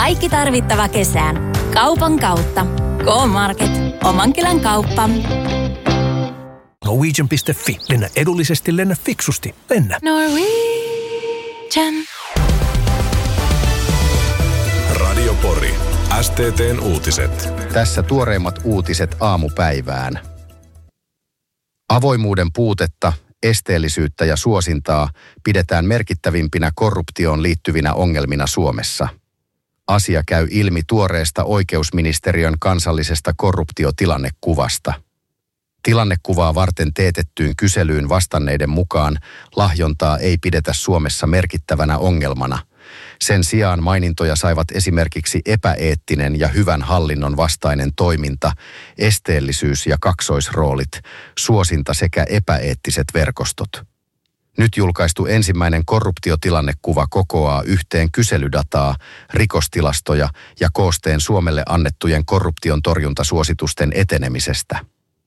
Kaikki tarvittava kesään. Kaupan kautta. K-Market. Oman kylän kauppa. Norwegian.fi. Lennä edullisesti, lennä fiksusti. Lennä. Norwegian. Radio Pori. STT:n uutiset. Tässä tuoreimmat uutiset aamupäivään. Avoimuuden puutetta, esteellisyyttä ja suosintaa pidetään merkittävimpinä korruptioon liittyvinä ongelmina Suomessa. Asia käy ilmi tuoreesta oikeusministeriön kansallisesta korruptiotilannekuvasta. Tilannekuvaa varten teetettyyn kyselyyn vastanneiden mukaan lahjontaa ei pidetä Suomessa merkittävänä ongelmana. Sen sijaan mainintoja saivat esimerkiksi epäeettinen ja hyvän hallinnon vastainen toiminta, esteellisyys ja kaksoisroolit, suosinta sekä epäeettiset verkostot. Nyt julkaistu ensimmäinen korruptiotilannekuva kokoaa yhteen kyselydataa, rikostilastoja ja koosteen Suomelle annettujen korruption torjuntasuositusten etenemisestä.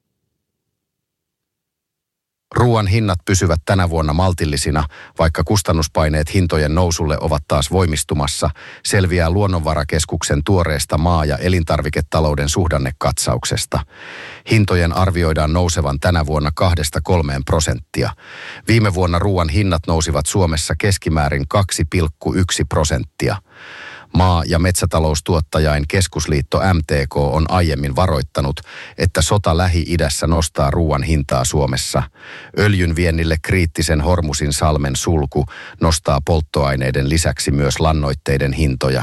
Ruoan hinnat pysyvät tänä vuonna maltillisina, vaikka kustannuspaineet hintojen nousulle ovat taas voimistumassa, selviää Luonnonvarakeskuksen tuoreesta maa- ja elintarviketalouden suhdannekatsauksesta. Hintojen arvioidaan nousevan tänä vuonna 2-3%. Viime vuonna ruoan hinnat nousivat Suomessa keskimäärin 2,1%. Maa- ja metsätaloustuottajain keskusliitto MTK on aiemmin varoittanut, että sota Lähi-idässä nostaa ruoan hintaa Suomessa. Öljyn viennille kriittisen Hormusin salmen sulku nostaa polttoaineiden lisäksi myös lannoitteiden hintoja.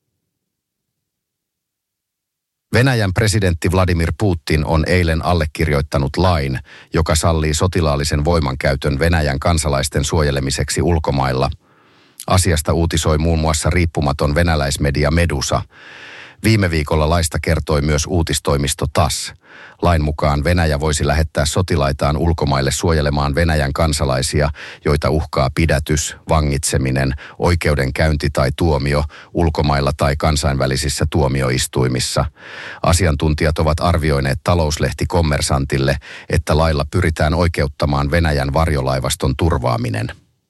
Venäjän presidentti Vladimir Putin on eilen allekirjoittanut lain, joka sallii sotilaallisen voimankäytön Venäjän kansalaisten suojelemiseksi ulkomailla. Asiasta uutisoi muun muassa riippumaton venäläismedia Medusa. Viime viikolla laista kertoi myös uutistoimisto TASS. Lain mukaan Venäjä voisi lähettää sotilaitaan ulkomaille suojelemaan Venäjän kansalaisia, joita uhkaa pidätys, vangitseminen, oikeudenkäynti tai tuomio ulkomailla tai kansainvälisissä tuomioistuimissa. Asiantuntijat ovat arvioineet talouslehti Kommersantille, että lailla pyritään oikeuttamaan Venäjän varjolaivaston turvaaminen.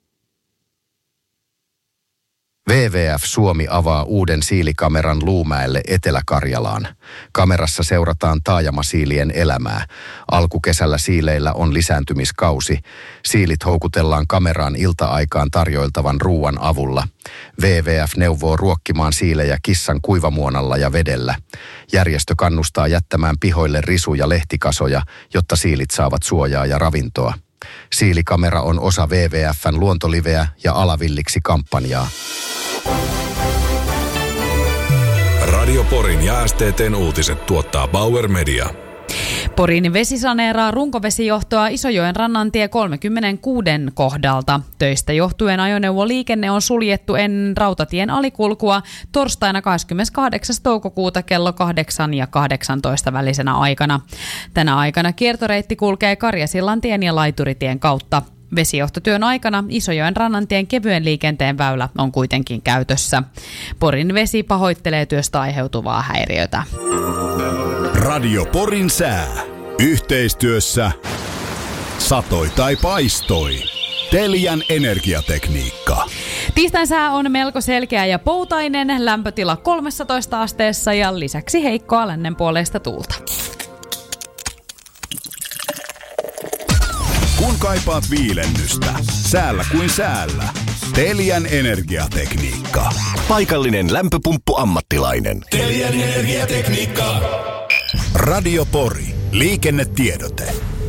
WWF Suomi avaa uuden siilikameran Luumäelle Etelä-Karjalaan. Kamerassa seurataan taajamasiilien elämää. Alkukesällä siileillä on lisääntymiskausi. Siilit houkutellaan kameraan ilta-aikaan tarjoiltavan ruuan avulla. WWF neuvoo ruokkimaan siilejä kissan kuivamuonalla ja vedellä. Järjestö kannustaa jättämään pihoille risu- ja lehtikasoja, jotta siilit saavat suojaa ja ravintoa. Siilikamera on osa WWF:n luontoliveä ja Alavilliksi-kampanjaa. Radio Porin ja STT:n uutiset tuottaa Bauer Media. Porin vesi saneeraa runkovesijohtoa Isojoen rannantie 36 kohdalta. Töistä johtuen ajoneuvoliikenne on suljettu ennen rautatien alikulkua torstaina 28. toukokuuta kello 8 ja 18 välisenä aikana. Tänä aikana kiertoreitti kulkee Karjasillantien ja Laituritien kautta. Vesijohtotyön aikana Isojoen rannantien kevyen liikenteen väylä on kuitenkin käytössä. Porin vesi pahoittelee työstä aiheutuvaa häiriötä. Radio Porin sää. Yhteistyössä satoi tai paistoi. Telian energiatekniikka. Tiistain sää on melko selkeä ja poutainen, lämpötila 13 asteessa ja lisäksi heikkoa lännenpuoleista tuulta. Kun kaipaat viilennystä, säällä kuin säällä. Telian energiatekniikka. Paikallinen lämpöpumppu-ammattilainen. Telian energiatekniikka. Radio Pori. Liikennetiedote.